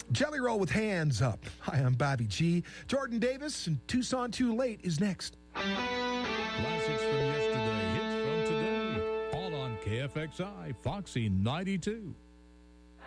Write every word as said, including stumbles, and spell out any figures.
Jelly Roll with Hands Up. Hi, I'm Bobby G. Jordan Davis and Tucson Too Late is next. Classics from yesterday, hits from today. All on K F X I, Foxy ninety-two.